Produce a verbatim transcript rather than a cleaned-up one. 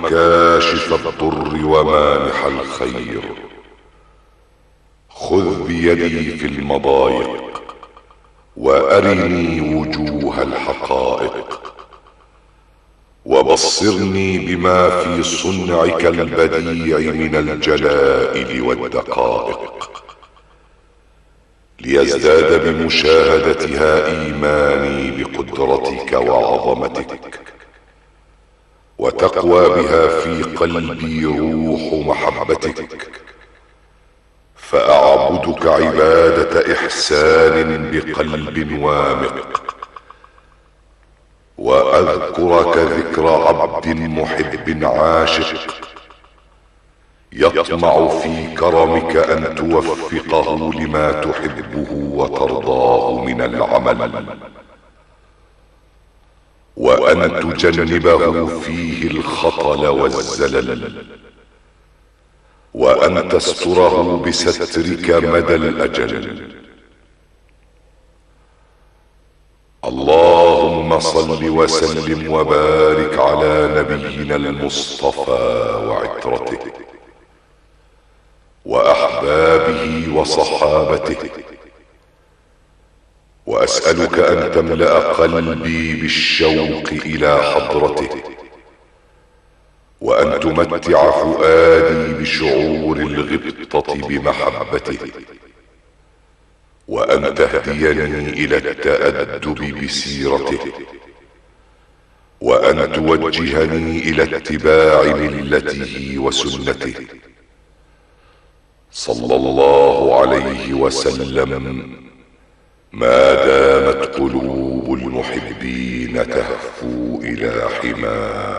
كاشف الضر ومانح الخير. خذ بيدي في المضايق وأرني وجوه الحقائق، وبصرني بما في صنعك البديع من الجلائل والدقائق، ليزداد بمشاهدتها إيماني بقدرتك وعظمتك، وتقوى بها في قلبي روح محبتك، فأعبدك عبادة إحسان بقلب وامق، وأذكرك ذكر عبد محب عاشق يطمع في كرمك أن توفقه لما تحبه وترضاه من العمل، وأن تجنبه فيه الخطل والزلل، وأن تستره بسترك مدى الأجل. اللهم صل وسلم وبارك على نبينا المصطفى وعترته وأحبابه وصحابته، وأسألك أن تملأ قلبي بالشوق إلى حضرته، وأن تمتع فؤادي بشعور الغبطة بمحبته، وأن تهديني إلى التأدب بسيرته، وأن توجهني إلى اتباع ملته وسنته، صلى الله عليه وسلم، ما دامت قلوب المحبين تهفو إلى حماه.